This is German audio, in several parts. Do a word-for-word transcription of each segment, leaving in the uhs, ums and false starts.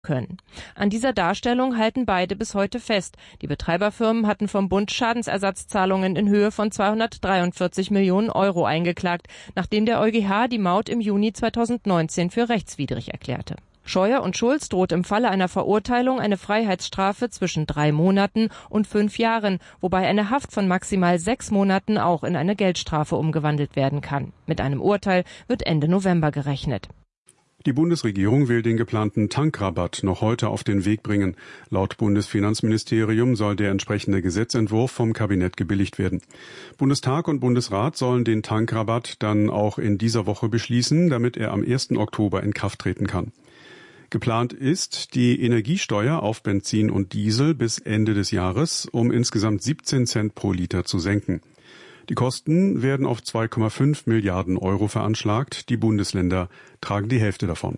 können. An dieser Darstellung halten beide bis heute fest. Die Betreiberfirmen hatten vom Bund Schadensersatzzahlungen in Höhe von zweihundertdreiundvierzig Millionen Euro eingeklagt, nachdem der EuGH die Maut im Juni zweitausendneunzehn für rechtswidrig erklärte. Scheuer und Schulz droht im Falle einer Verurteilung eine Freiheitsstrafe zwischen drei Monaten und fünf Jahren, wobei eine Haft von maximal sechs Monaten auch in eine Geldstrafe umgewandelt werden kann. Mit einem Urteil wird Ende November gerechnet. Die Bundesregierung will den geplanten Tankrabatt noch heute auf den Weg bringen. Laut Bundesfinanzministerium soll der entsprechende Gesetzentwurf vom Kabinett gebilligt werden. Bundestag und Bundesrat sollen den Tankrabatt dann auch in dieser Woche beschließen, damit er am ersten Oktober in Kraft treten kann. Geplant ist, die Energiesteuer auf Benzin und Diesel bis Ende des Jahres um insgesamt siebzehn Cent pro Liter zu senken. Die Kosten werden auf zwei Komma fünf Milliarden Euro veranschlagt. Die Bundesländer tragen die Hälfte davon.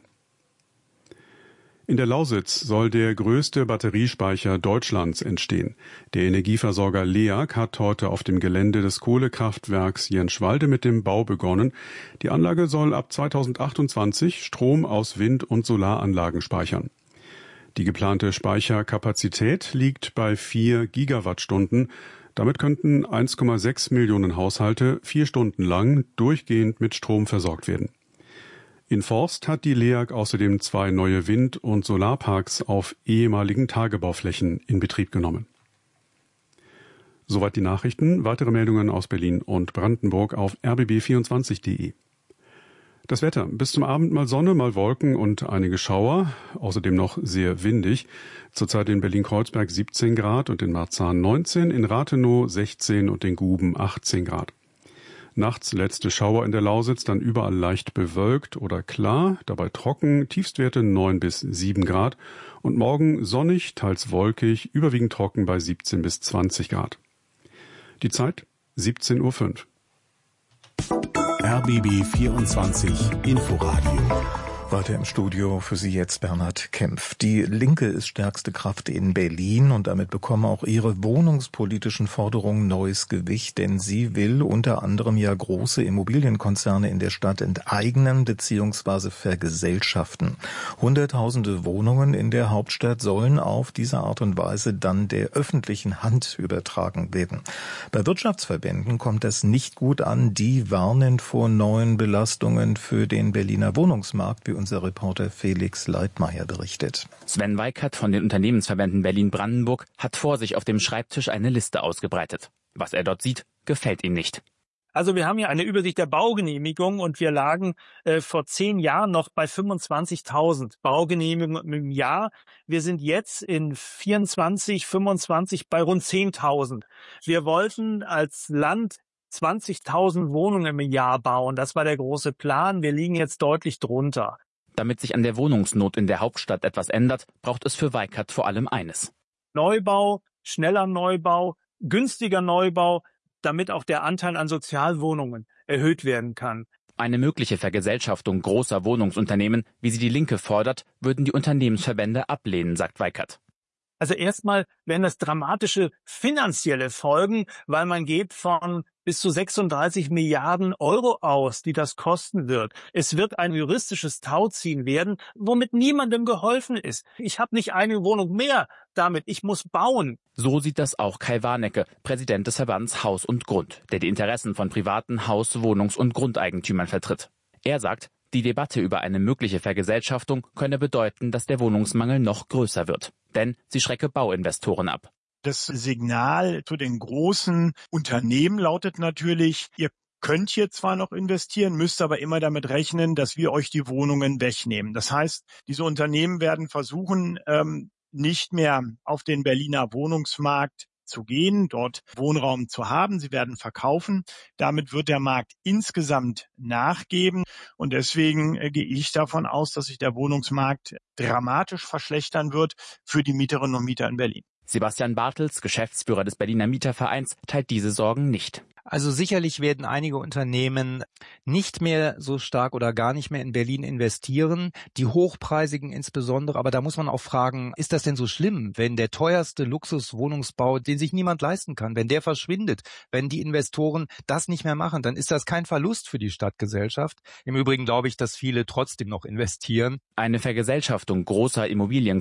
In der Lausitz soll der größte Batteriespeicher Deutschlands entstehen. Der Energieversorger L E A G hat heute auf dem Gelände des Kohlekraftwerks Jenschwalde mit dem Bau begonnen. Die Anlage soll ab zweitausendachtundzwanzig Strom aus Wind- und Solaranlagen speichern. Die geplante Speicherkapazität liegt bei vier Gigawattstunden. Damit könnten eins Komma sechs Millionen Haushalte vier Stunden lang durchgehend mit Strom versorgt werden. In Forst hat die L E A G außerdem zwei neue Wind- und Solarparks auf ehemaligen Tagebauflächen in Betrieb genommen. Soweit die Nachrichten. Weitere Meldungen aus Berlin und Brandenburg auf r b b vierundzwanzig punkt de. Das Wetter. Bis zum Abend mal Sonne, mal Wolken und einige Schauer. Außerdem noch sehr windig. Zurzeit in Berlin-Kreuzberg siebzehn Grad und in Marzahn neunzehn, in Rathenow sechzehn und in Guben achtzehn Grad. Nachts letzte Schauer in der Lausitz, dann überall leicht bewölkt oder klar, dabei trocken, Tiefstwerte neun bis sieben Grad. Und morgen sonnig, teils wolkig, überwiegend trocken bei siebzehn bis zwanzig Grad. Die Zeit siebzehn Uhr fünf. R B B vierundzwanzig Inforadio. Weiter im Studio für Sie jetzt Bernhard Kempf. Die Linke ist stärkste Kraft in Berlin und damit bekommen auch ihre wohnungspolitischen Forderungen neues Gewicht, denn sie will unter anderem ja große Immobilienkonzerne in der Stadt enteignen bzw. vergesellschaften. Hunderttausende Wohnungen in der Hauptstadt sollen auf diese Art und Weise dann der öffentlichen Hand übertragen werden. Bei Wirtschaftsverbänden kommt das nicht gut an. Die warnen vor neuen Belastungen für den Berliner Wohnungsmarkt, wie unser Reporter Felix Leitmeier berichtet. Sven Weikert von den Unternehmensverbänden Berlin-Brandenburg hat vor sich auf dem Schreibtisch eine Liste ausgebreitet. Was er dort sieht, gefällt ihm nicht. Also wir haben hier eine Übersicht der Baugenehmigungen und wir lagen äh, vor zehn Jahren noch bei fünfundzwanzigtausend Baugenehmigungen im Jahr. Wir sind jetzt in vierundzwanzig, fünfundzwanzig bei rund zehntausend. Wir wollten als Land zwanzigtausend Wohnungen im Jahr bauen. Das war der große Plan. Wir liegen jetzt deutlich drunter. Damit sich an der Wohnungsnot in der Hauptstadt etwas ändert, braucht es für Weikert vor allem eines. Neubau, schneller Neubau, günstiger Neubau, damit auch der Anteil an Sozialwohnungen erhöht werden kann. Eine mögliche Vergesellschaftung großer Wohnungsunternehmen, wie sie die Linke fordert, würden die Unternehmensverbände ablehnen, sagt Weikert. Also erstmal wären das dramatische finanzielle Folgen, weil man geht von bis zu sechsunddreißig Milliarden Euro aus, die das kosten wird. Es wird ein juristisches Tauziehen werden, womit niemandem geholfen ist. Ich habe nicht eine Wohnung mehr damit, ich muss bauen. So sieht das auch Kai Warnecke, Präsident des Verbands Haus und Grund, der die Interessen von privaten Haus-, Wohnungs- und Grundeigentümern vertritt. Er sagt, die Debatte über eine mögliche Vergesellschaftung könne bedeuten, dass der Wohnungsmangel noch größer wird. Denn sie schrecke Bauinvestoren ab. Das Signal zu den großen Unternehmen lautet natürlich, ihr könnt hier zwar noch investieren, müsst aber immer damit rechnen, dass wir euch die Wohnungen wegnehmen. Das heißt, diese Unternehmen werden versuchen, ähm, nicht mehr auf den Berliner Wohnungsmarkt zu gehen, dort Wohnraum zu haben. Sie werden verkaufen. Damit wird der Markt insgesamt nachgeben. Und deswegen äh, gehe ich davon aus, dass sich der Wohnungsmarkt dramatisch verschlechtern wird für die Mieterinnen und Mieter in Berlin. Sebastian Bartels, Geschäftsführer des Berliner Mietervereins, teilt diese Sorgen nicht. Also sicherlich werden einige Unternehmen nicht mehr so stark oder gar nicht mehr in Berlin investieren, die hochpreisigen insbesondere. Aber da muss man auch fragen, ist das denn so schlimm, wenn der teuerste Luxuswohnungsbau, den sich niemand leisten kann, wenn der verschwindet, wenn die Investoren das nicht mehr machen, dann ist das kein Verlust für die Stadtgesellschaft. Im Übrigen glaube ich, dass viele trotzdem noch investieren. Eine Vergesellschaftung großer Immobilien